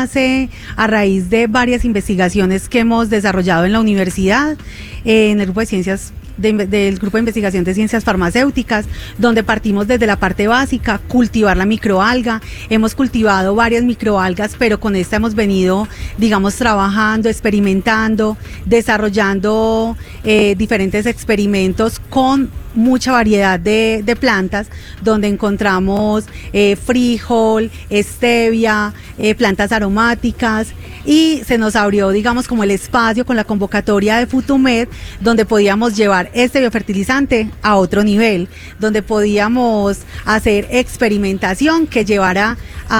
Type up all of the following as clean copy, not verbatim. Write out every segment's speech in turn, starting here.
nace a raíz de varias investigaciones que hemos desarrollado en la universidad, en el grupo de ciencias del grupo de investigación de ciencias farmacéuticas, donde partimos desde la parte básica, cultivar la microalga. Hemos cultivado varias microalgas, pero con esta hemos venido, digamos, trabajando, experimentando, desarrollando diferentes experimentos con mucha variedad de plantas, donde encontramos frijol, stevia, plantas aromáticas, y se nos abrió, digamos, como el espacio con la convocatoria de Futumed, donde podíamos llevar este biofertilizante a otro nivel, donde podíamos hacer experimentación que llevara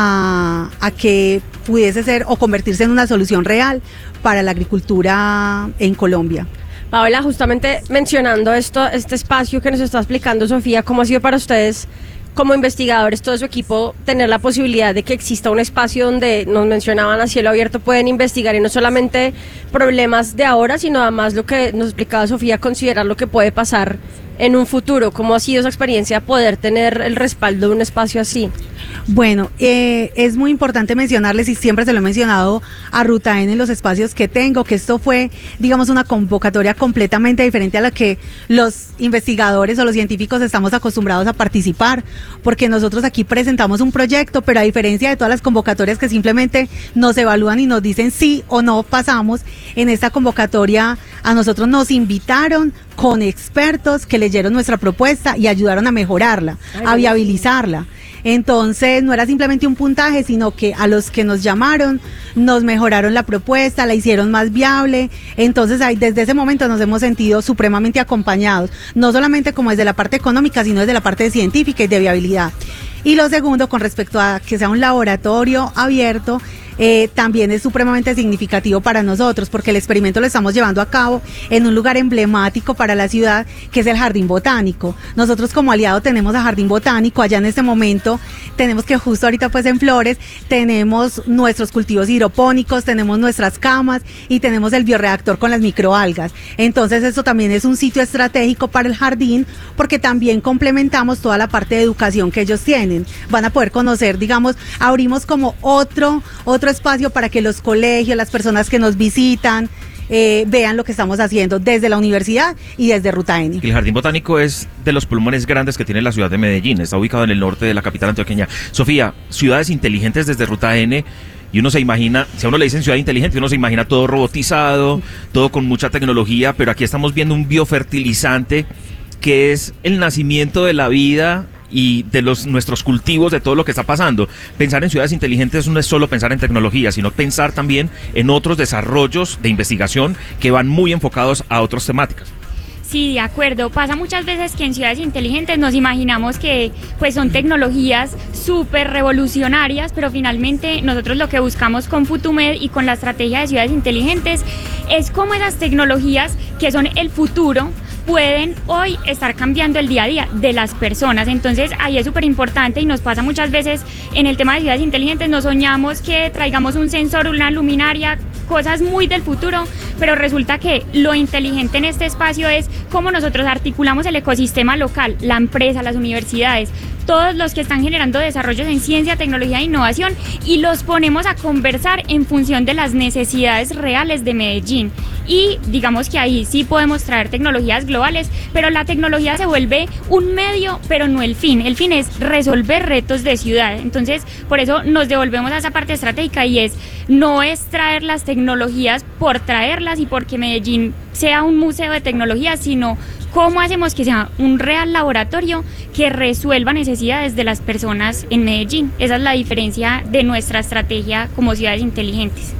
a que pudiese ser o convertirse en una solución real para la agricultura en Colombia. Paola, justamente mencionando este espacio que nos está explicando Sofía, ¿cómo ha sido para ustedes como investigadores, todo su equipo, tener la posibilidad de que exista un espacio donde, nos mencionaban, a cielo abierto pueden investigar, y no solamente problemas de ahora, sino además lo que nos explicaba Sofía, considerar lo que puede pasar en un futuro? ¿Cómo ha sido esa experiencia poder tener el respaldo de un espacio así? Bueno, es muy importante mencionarles, y siempre se lo he mencionado a Ruta N en los espacios que tengo, que esto fue, digamos, una convocatoria completamente diferente a la que los investigadores o los científicos estamos acostumbrados a participar, porque nosotros aquí presentamos un proyecto, pero a diferencia de todas las convocatorias que simplemente nos evalúan y nos dicen sí o no pasamos, en esta convocatoria a nosotros nos invitaron con expertos que leyeron nuestra propuesta y ayudaron a mejorarla, a viabilizarla. Entonces no era simplemente un puntaje, sino que a los que nos llamaron nos mejoraron la propuesta, la hicieron más viable. Entonces desde ese momento nos hemos sentido supremamente acompañados, no solamente como desde la parte económica, sino desde la parte científica y de viabilidad. Y lo segundo, con respecto a que sea un laboratorio abierto, también es supremamente significativo para nosotros, porque el experimento lo estamos llevando a cabo en un lugar emblemático para la ciudad, que es el Jardín Botánico. Nosotros como aliado tenemos a Jardín Botánico. Allá en este momento tenemos, que justo ahorita pues en Flores, tenemos nuestros cultivos hidropónicos, tenemos nuestras camas y tenemos el bioreactor con las microalgas. Entonces eso también es un sitio estratégico para el jardín, porque también complementamos toda la parte de educación que ellos tienen. Van a poder conocer, digamos, abrimos como otro espacio para que los colegios, las personas que nos visitan, vean lo que estamos haciendo desde la universidad y desde Ruta N. El Jardín Botánico es de los pulmones grandes que tiene la ciudad de Medellín, está ubicado en el norte de la capital antioqueña. Sofía, ciudades inteligentes desde Ruta N, y uno se imagina, si a uno le dicen ciudad inteligente, uno se imagina todo robotizado, todo con mucha tecnología, pero aquí estamos viendo un biofertilizante que es el nacimiento de la vida y de nuestros cultivos, de todo lo que está pasando. Pensar en ciudades inteligentes no es solo pensar en tecnología, sino pensar también en otros desarrollos de investigación que van muy enfocados a otras temáticas. Sí, de acuerdo. Pasa muchas veces que en ciudades inteligentes nos imaginamos que pues son tecnologías súper revolucionarias, pero finalmente nosotros lo que buscamos con Futumed y con la estrategia de ciudades inteligentes es cómo esas tecnologías, que son el futuro, pueden hoy estar cambiando el día a día de las personas. Entonces ahí es súper importante, y nos pasa muchas veces en el tema de ciudades inteligentes, nos soñamos que traigamos un sensor, una luminaria, cosas muy del futuro, pero resulta que lo inteligente en este espacio es cómo nosotros articulamos el ecosistema local, la empresa, las universidades, todos los que están generando desarrollos en ciencia, tecnología e innovación, y los ponemos a conversar en función de las necesidades reales de Medellín. Y digamos que ahí sí podemos traer tecnologías globales, pero la tecnología se vuelve un medio, pero no el fin. El fin es resolver retos de ciudad. Entonces, por eso nos devolvemos a esa parte estratégica, y no es traer las tecnologías por traerlas y porque Medellín sea un museo de tecnología, sino cómo hacemos que sea un real laboratorio que resuelva necesidades de las personas en Medellín. Esa es la diferencia de nuestra estrategia como ciudades inteligentes.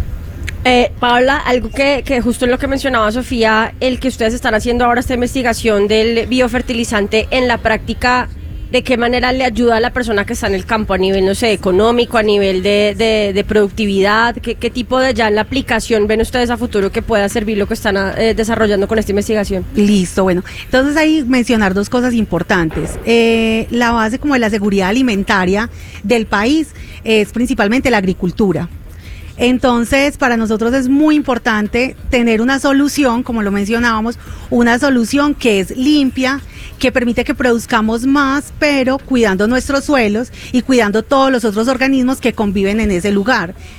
Paola, algo que justo en lo que mencionaba Sofía, el que ustedes están haciendo ahora esta investigación del biofertilizante en la práctica, ¿de qué manera le ayuda a la persona que está en el campo a nivel, no sé, económico, a nivel de productividad? ¿Qué tipo de ya en la aplicación ven ustedes a futuro que pueda servir lo que están desarrollando con esta investigación? Listo, bueno, entonces ahí mencionar dos cosas importantes. La base como de la seguridad alimentaria del país es principalmente la agricultura. Entonces, para nosotros es muy importante tener una solución, como lo mencionábamos, una solución que es limpia, que permite que produzcamos más, pero cuidando nuestros suelos y cuidando todos los otros organismos que conviven en ese lugar.